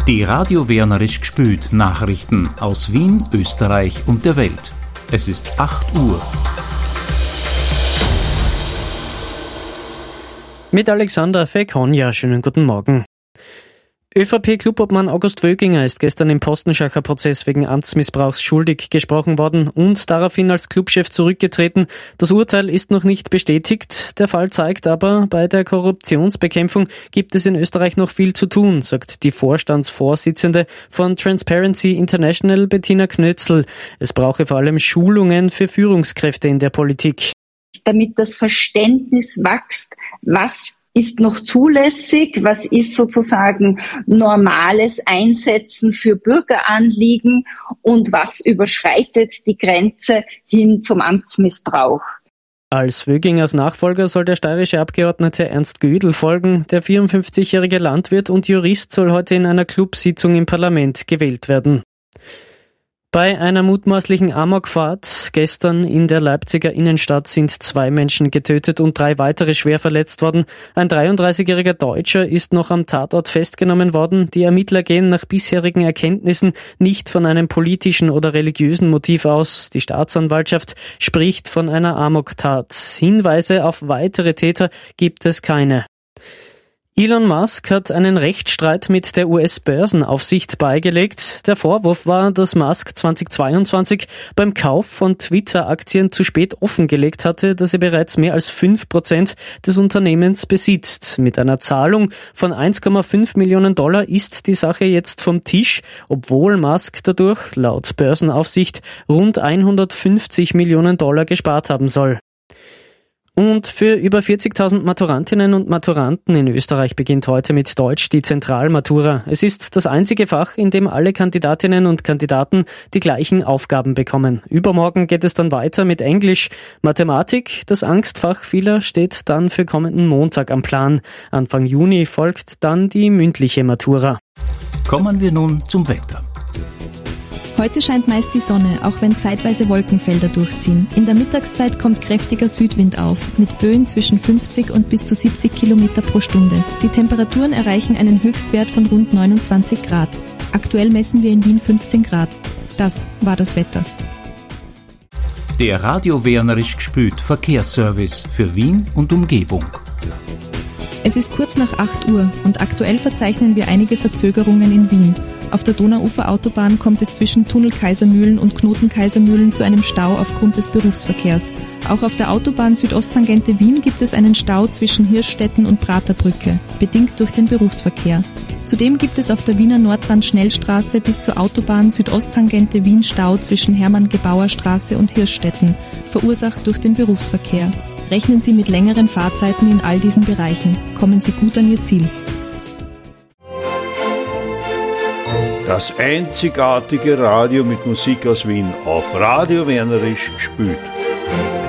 Die Radio Wernerisch gspült Nachrichten aus Wien, Österreich und der Welt. Es ist 8 Uhr. Mit Alexander Fekonja, schönen guten Morgen. ÖVP-Klubobmann August Wöginger ist gestern im Postenschacher Prozess wegen Amtsmissbrauchs schuldig gesprochen worden und daraufhin als Clubchef zurückgetreten. Das Urteil ist noch nicht bestätigt. Der Fall zeigt aber, bei der Korruptionsbekämpfung gibt es in Österreich noch viel zu tun, sagt die Vorstandsvorsitzende von Transparency International, Bettina Knötzl. Es brauche vor allem Schulungen für Führungskräfte in der Politik. Damit das Verständnis wächst, was ist noch zulässig, was ist sozusagen normales Einsetzen für Bürgeranliegen und was überschreitet die Grenze hin zum Amtsmissbrauch. Als Wögingers Nachfolger soll der steirische Abgeordnete Ernst Gödel folgen. Der 54-jährige Landwirt und Jurist soll heute in einer Clubsitzung im Parlament gewählt werden. Bei einer mutmaßlichen Amokfahrt gestern in der Leipziger Innenstadt sind 2 Menschen getötet und 3 weitere schwer verletzt worden. Ein 33-jähriger Deutscher ist noch am Tatort festgenommen worden. Die Ermittler gehen nach bisherigen Erkenntnissen nicht von einem politischen oder religiösen Motiv aus. Die Staatsanwaltschaft spricht von einer Amoktat. Hinweise auf weitere Täter gibt es keine. Elon Musk hat einen Rechtsstreit mit der US-Börsenaufsicht beigelegt. Der Vorwurf war, dass Musk 2022 beim Kauf von Twitter-Aktien zu spät offengelegt hatte, dass er bereits mehr als 5% des Unternehmens besitzt. Mit einer Zahlung von 1,5 Millionen Dollar ist die Sache jetzt vom Tisch, obwohl Musk dadurch, laut Börsenaufsicht, rund 150 Millionen Dollar gespart haben soll. Und für über 40.000 Maturantinnen und Maturanten in Österreich beginnt heute mit Deutsch die Zentralmatura. Es ist das einzige Fach, in dem alle Kandidatinnen und Kandidaten die gleichen Aufgaben bekommen. Übermorgen geht es dann weiter mit Englisch. Mathematik, das Angstfach vieler, steht dann für kommenden Montag am Plan. Anfang Juni folgt dann die mündliche Matura. Kommen wir nun zum Wetter. Heute scheint meist die Sonne, auch wenn zeitweise Wolkenfelder durchziehen. In der Mittagszeit kommt kräftiger Südwind auf, mit Böen zwischen 50 und bis zu 70 Kilometer pro Stunde. Die Temperaturen erreichen einen Höchstwert von rund 29 Grad. Aktuell messen wir in Wien 15 Grad. Das war das Wetter. Der Radio Wernerisch gspült Verkehrsservice für Wien und Umgebung. Es ist kurz nach 8 Uhr und aktuell verzeichnen wir einige Verzögerungen in Wien. Auf der Donauuferautobahn kommt es zwischen Tunnel Kaisermühlen und Knoten Kaisermühlen zu einem Stau aufgrund des Berufsverkehrs. Auch auf der Autobahn Südosttangente Wien gibt es einen Stau zwischen Hirschstetten und Praterbrücke, bedingt durch den Berufsverkehr. Zudem gibt es auf der Wiener Nordbahn-Schnellstraße bis zur Autobahn Südosttangente Wien Stau zwischen Hermann-Gebauer-Straße und Hirschstetten, verursacht durch den Berufsverkehr. Rechnen Sie mit längeren Fahrzeiten in all diesen Bereichen. Kommen Sie gut an Ihr Ziel. Das einzigartige Radio mit Musik aus Wien auf Radio Wernerisch gspült.